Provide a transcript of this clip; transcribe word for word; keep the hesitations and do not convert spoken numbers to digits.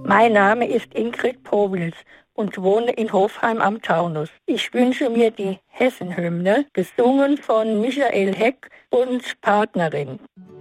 Mein Name ist Ingrid Powels und wohne in Hofheim am Taunus. Ich wünsche mir die Hessenhymne, gesungen von Michael Heck und Partnerin.